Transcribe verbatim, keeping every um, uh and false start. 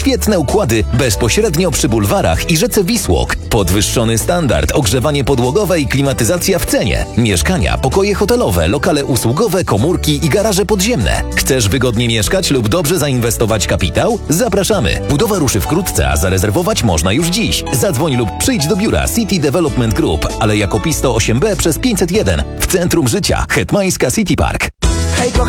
Świetne układy bezpośrednio przy bulwarach i rzece Wisłok. Podwyższony standard, ogrzewanie podłogowe i klimatyzacja w cenie. Mieszkania, pokoje hotelowe, lokale usługowe, komórki i garaże podziemne. Chcesz wygodnie mieszkać lub dobrze zainwestować kapitał? Zapraszamy. Budowa ruszy wkrótce, a zarezerwować można już dziś. Zadzwoń lub przyjdź do biura City Development Group, Aleja Kopisto osiem B przez pięćset jeden w centrum życia. Hetmańska City Park.